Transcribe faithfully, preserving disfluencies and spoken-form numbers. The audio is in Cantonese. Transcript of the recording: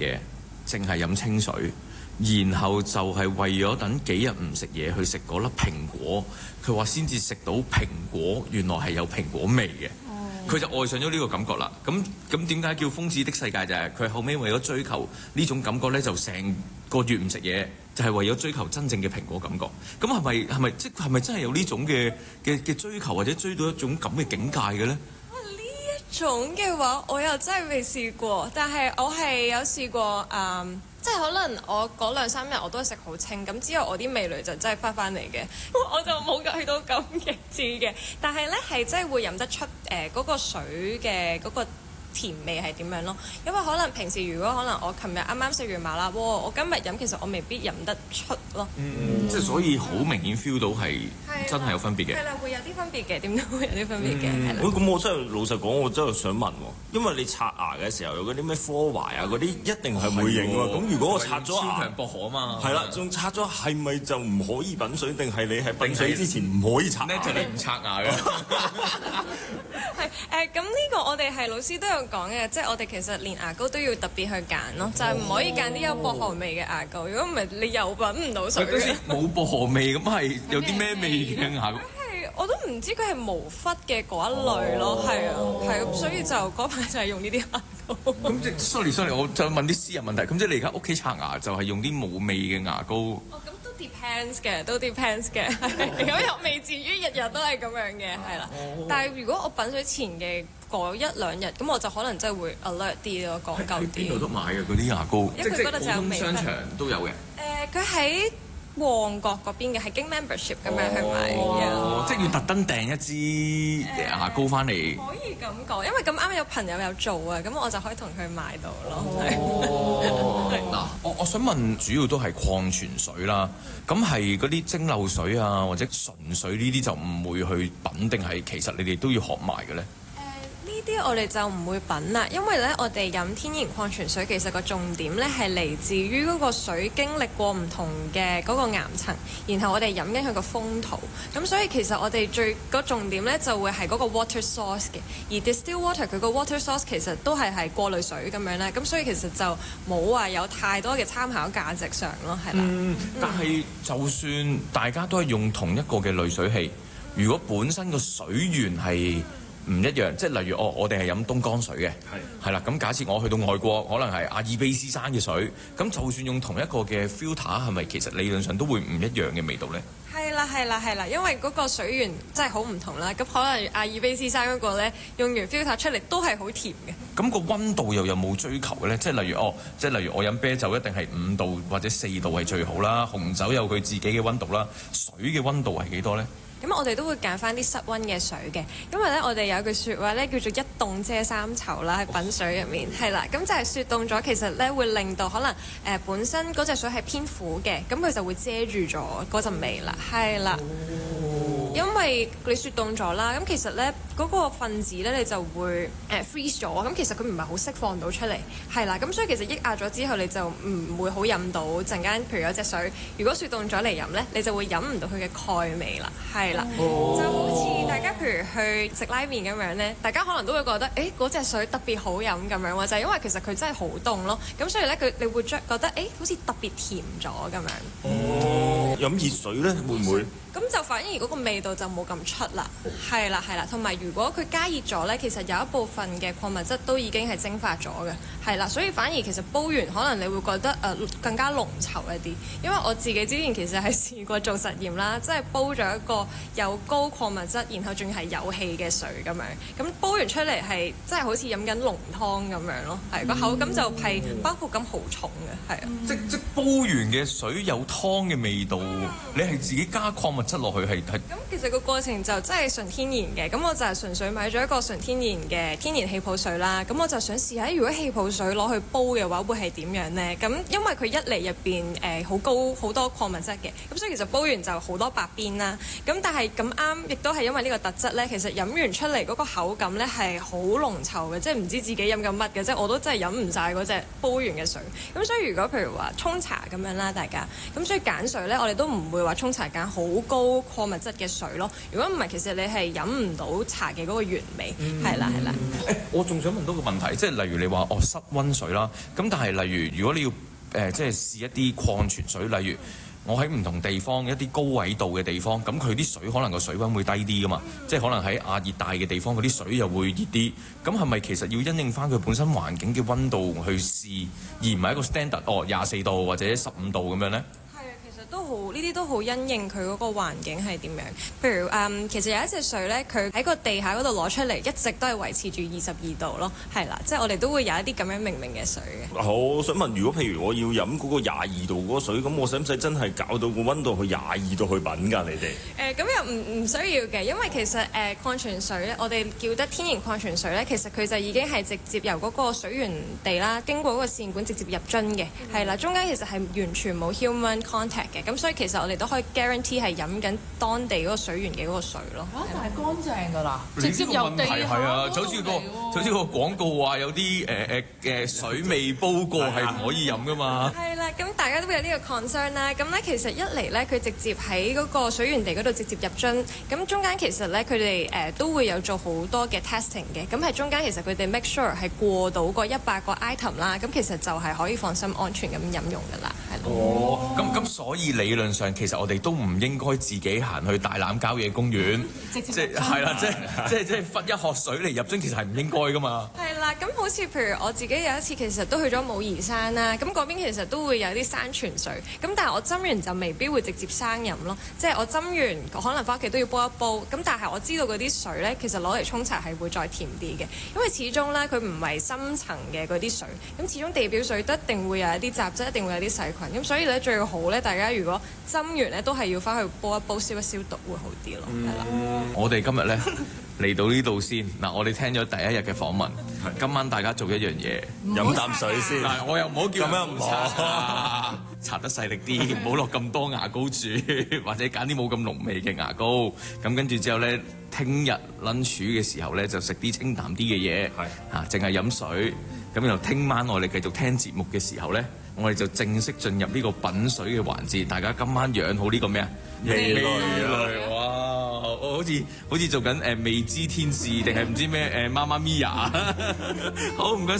嘢，淨係飲清水，然後就係為咗等幾日唔食嘢去食嗰粒蘋果，佢話先至食到蘋果，原來係有蘋果味嘅。佢就愛上咗呢個感覺啦。咁咁點解叫瘋子的世界？就係佢後尾為咗追求呢種感覺呢，就成個月唔食嘢，就係為咗追求真正嘅蘋果感覺。咁係咪係咪即係咪真係有呢種嘅嘅嘅追求，或者追到一種咁嘅境界嘅呢？ 呢一種嘅話，我又真係未試過，但係我係有試過誒。嗯即係可能我嗰兩三日我都食好清，咁之後我啲味蕾就真係翻翻嚟嘅，我就冇去到咁極致嘅。但係呢係真係會飲得出誒嗰、呃嗰個水嘅嗰、嗰個甜味係點樣咯？因為可能平時如果可能我琴日啱啱食完麻辣鍋，我今日飲其實我未必飲得出咯。嗯嗯， 即係所以好明顯 feel 到係真係有分別嘅。 係啦，會有啲分別嘅，點都會有啲分別嘅。係啦。 喂，咁我真係老實講，我真係想問喎，因為你刷牙嘅時候有嗰啲咩科懷啊嗰啲，一定係會影喎。咁如果我刷咗牙， 超強薄荷啊嘛。 係啦，仲刷咗，係咪就唔可以品水？定係你係品水之前唔可以刷牙？ 呢就你唔刷牙嘅。 係誒，咁呢個我哋係老師都有講嘅，即係我哋其實連牙膏都要特別去揀咯，就係唔可以揀啲有薄荷味嘅牙膏。如果唔係，你又品唔到水嘅。 冇薄荷味咁係有啲咩味嘅牙膏？ 係我都唔知佢係無氟嘅嗰一類咯，係啊，係咁，所以就嗰排就係用呢啲牙膏。 咁即係 sorry sorry，我就問啲私人問題。咁即係你而家屋企刷牙就係用啲冇味嘅牙膏？ 哦，咁都 depends 嘅，都 depends 嘅，咁又未至於日日都係咁樣嘅，係啦。哦、但係如果我品水前嘅嗰一兩日，咁我就可能真係會 alert 啲咯，講究啲。 邊度都買嘅嗰啲牙膏？ 因為佢覺得就有味。 商場都有嘅。誒、 呃，佢喺旺角嗰邊嘅，係經 membership 咁樣去買嘅。 哦，即係要特登訂一支牙膏翻嚟。 可以咁講，因為咁啱有朋友有做啊，咁我就可以同佢買到咯。 哦，嗱，我我想問，主要都係礦泉水啦，咁係嗰啲蒸餾水啊，或者純水呢啲就唔會去品，定係其實你哋都要學埋嘅咧？ 呢啲我哋就唔會品啦，因為咧我哋飲天然礦泉水其實個重點咧係嚟自於嗰個水經歷過唔同嘅嗰個岩層，然後我哋飲緊佢個風土，咁所以其實我哋最個重點咧就會係嗰個 water source 嘅，而 distill water 佢個 water source 其實都係係過濾水咁樣咧，咁所以其實就冇話有，有太多嘅參考價值上咯，係啦。 嗯，但係就算大家都係用同一個嘅濾水器，如果本身個水源係唔一樣，即係例如哦，我哋係飲東江水嘅，係係啦。咁假設我去到外國，可能係阿爾卑斯山嘅水，咁就算用同一個嘅 filter，係咪其實理論上都會唔一樣嘅味道呢？ 係啦，係啦，係啦，因為嗰個水源真係好唔同啦。咁可能阿爾卑斯山嗰個咧，用完 filter 出嚟都係好甜嘅。咁個溫度又有冇追求嘅咧？即係例如哦，即係例如我飲啤酒一定係五度或者四度係最好啦。紅酒有佢自己嘅溫度啦。水嘅溫度係幾多呢？ 咁我哋都會揀翻啲室溫嘅水嘅，因為咧我哋有句説話咧叫做一凍遮三醜啦，喺品水入面係啦，咁就係雪凍咗，其實咧會令到可能誒、呃、本身嗰隻水係偏苦嘅，咁佢就會遮住咗嗰陣味啦，係啦。因為你雪凍咗啦，咁其實咧嗰、那個分子咧你就會誒、呃、freeze 咗，咁其實佢唔係好釋放到出嚟，係啦，咁所以其實抑壓咗之後你就唔會好飲到陣間，譬如有隻水，如果雪凍咗嚟飲咧，你就會飲唔到佢嘅鈣味啦，係啦，哦、就好似大家譬如去食拉麵咁樣咧，大家可能都會覺得誒嗰隻水特別好飲咁樣，或者因為其實佢真係好凍咯，咁所以咧佢你會將覺得誒好似特別甜咗咁樣。 哦，飲熱水咧會唔會？ 咁就反而嗰個味道就冇咁出啦，係啦係啦，同埋如果佢加熱咗呢，其實有一部分嘅礦物質都已經係蒸發咗嘅，係啦，所以反而其實煲完可能你會覺得誒、呃、更加濃稠一啲，因為我自己之前其實係試過做實驗啦，即係煲咗一個有高礦物質，然後仲係有氣嘅水咁樣，咁煲完出嚟係真係好似飲緊濃湯咁樣咯，係個口感就係包袱感好重嘅，係啊、嗯， 即即煲完嘅水有湯嘅味道，嗯、你係自己加礦物質落去係係。 咁其實個過程就真係純天然嘅，咁我就係純粹買咗一個純天然嘅天然氣泡水啦。咁我就想試下，如果氣泡水攞去煲嘅話，會係點樣呢？咁因為佢一嚟入邊誒好高好多礦物質嘅，咁所以其實煲完就好多白邊啦。咁但係咁啱，亦都係因為呢個特質呢，其實飲完出嚟嗰個口感呢係好濃稠嘅，即係唔知自己飲緊乜嘅，即係我都真係飲唔晒嗰隻煲完嘅水。咁所以如果譬如話沖茶咁樣啦，大家咁所以揀水呢，我哋都唔會話沖茶揀好高礦物質嘅水咯。如果唔係，其實你係飲唔到茶嘅嗰個原味。係啦係啦。 誒，我仲想問多個問題，即係例如你話哦室溫水啦，咁但係例如如果你要誒、呃、即係試一啲礦泉水，例如我喺唔同地方一啲高緯度嘅地方，咁佢啲水可能個水溫會低啲噶嘛，即係可能喺亞熱帶嘅地方，嗰啲水又會熱啲。咁係咪其實要因應翻佢本身環境嘅溫度去試，而唔係一個 standard 哦廿四度或者十五度咁樣呢？ 都好，呢啲都好因應佢嗰個環境係點樣。譬如誒、嗯，其實有一隻水咧，佢喺個地下嗰度攞出嚟，一直都係維持住二十二度咯。係啦，即係我哋都會有一啲咁樣明明嘅水嘅。 好，我想問，如果譬如我要飲嗰個廿二度嗰個水，咁我使唔使真係搞到個溫度去廿二度去品㗎？你哋？誒、 呃，咁又唔唔需要嘅，因為其實誒、呃、礦泉水咧，我哋叫得天然礦泉水咧，其實佢就已經係直接由嗰個水源地啦，經過嗰個線管直接入樽嘅。係啦，中間其實係完全冇 human contact 嘅，咁所以其實我哋都可以 guarantee 係飲緊當地嗰個水源嘅嗰個水咯。 嚇、啊，但係乾淨㗎啦，直接由由地下係啊，就好似個就好似個廣告話有啲誒誒嘅水未煲過係唔可以飲㗎嘛。 係啦，咁大家都會有呢個 concern 啦。咁咧其實一嚟咧，佢直接喺嗰個水源地嗰度直接入樽，咁中間其實咧佢哋誒都會有做好多嘅 testing 嘅。咁喺中間其實佢哋 make sure 係過到個一百個 item 啦。咁其實就係可以放心安全咁飲用㗎啦，係咯。 哦，咁咁所以理論上其實我哋都唔應該自己行去大欖郊野公園， 直接即係係啦，即係即係即係忽一殼水嚟入樽，其實係唔應該㗎嘛。 係啦，咁好似譬如我自己有一次其實都去咗武夷山啦，咁嗰邊其實都會有啲山泉水，咁但係我斟完就未必會直接生飲咯，即係我斟完可能翻屋企都要煲一煲，咁但係我知道嗰啲水咧其實攞嚟沖茶係會再甜啲嘅，因為始終咧佢唔係深層嘅嗰啲水，咁始終地表水都一定會有一啲雜質，一定會有啲細菌，咁所以咧最好咧大家如果斟完咧都係要翻去煲一煲消一消毒會好啲咯，係啦、嗯。 我哋今日咧嚟到呢度先嗱，我哋聽咗第一日嘅訪問，今晚大家做一樣嘢， 飲啖水先。 嗱，我又唔好叫咁樣唔好， 搽得細力啲，唔好落咁多牙膏住，或者揀啲冇咁濃味嘅牙膏。咁跟住之後咧，聽日 lunch 嘅時候咧就食啲清淡啲嘅嘢，嚇，淨係飲水。咁然後聽晚我哋繼續聽節目嘅時候咧，我哋就正式進入呢個品水嘅環節。大家今晚養好呢個咩啊？ 味蕾哇！我好似好似做緊誒未知天使定係唔知咩誒媽媽咪呀？好，唔該。